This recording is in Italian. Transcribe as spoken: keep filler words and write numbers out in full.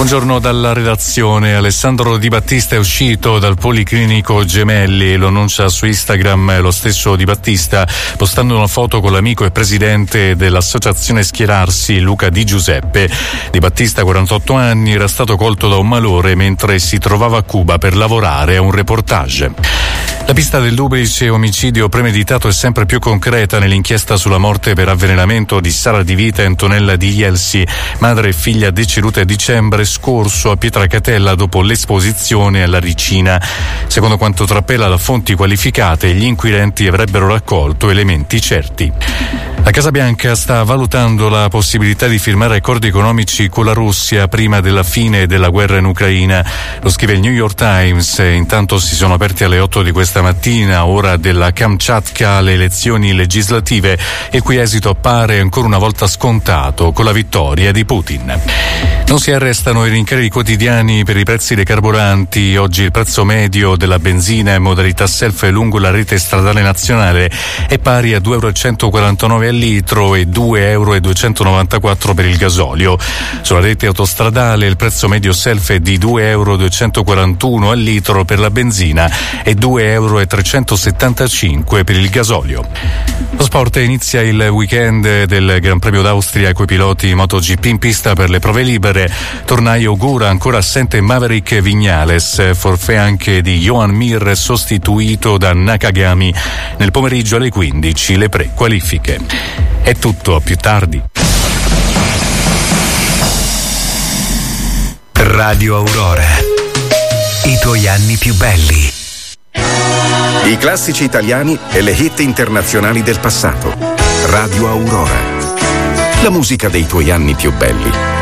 Buongiorno dalla redazione. Alessandro Di Battista è uscito dal Policlinico Gemelli, lo annuncia su Instagram lo stesso Di Battista, postando una foto con l'amico e presidente dell'associazione Schierarsi, Luca Di Giuseppe. Di Battista, quarantotto anni, era stato colto da un malore mentre si trovava a Cuba per lavorare a un reportage. La pista del duplice omicidio premeditato è sempre più concreta nell'inchiesta sulla morte per avvelenamento di Sara Di Vita e Antonella Di Ielsi, madre e figlia decedute a dicembre scorso a Pietracatella dopo l'esposizione alla ricina. Secondo quanto trappela da fonti qualificate, gli inquirenti avrebbero raccolto elementi certi. La Casa Bianca sta valutando la possibilità di firmare accordi economici con la Russia prima della fine della guerra in Ucraina. Lo scrive il New York Times. Intanto si sono aperti alle otto di questa mattina, ora della Kamchatka, le elezioni legislative, il cui esito appare ancora una volta scontato con la vittoria di Putin. Non si arrestano i rincari quotidiani per i prezzi dei carburanti. Oggi il prezzo medio della benzina in modalità self lungo la rete stradale nazionale è pari a due euro e centoquarantanove al litro e due euro e duecentonovantaquattro per il gasolio. Sulla rete autostradale il prezzo medio self è di due euro e duecentoquarantuno al litro per la benzina e due euro e trecentosettantacinque per il gasolio. Lo sport: inizia il weekend del Gran Premio d'Austria coi piloti MotoGP in pista per le prove libere. Tornaio augura ancora assente Maverick Viñales, forfait anche di Joan Mir sostituito da Nakagami. Nel pomeriggio alle quindici le pre-qualifiche. È tutto, a più tardi. Radio Aurora, i tuoi anni più belli. I classici italiani e le hit internazionali del passato. Radio Aurora, la musica dei tuoi anni più belli.